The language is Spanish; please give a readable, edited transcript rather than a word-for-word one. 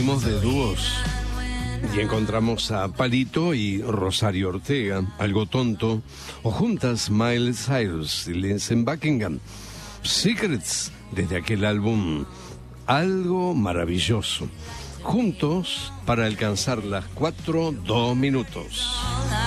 hablamos de dúos y encontramos a Palito y Rosario Ortega, Algo Tonto, o juntas Miles Cyrus y Lindsey Buckingham, Secrets, desde aquel álbum Algo Maravilloso, juntos para alcanzar las 4:02.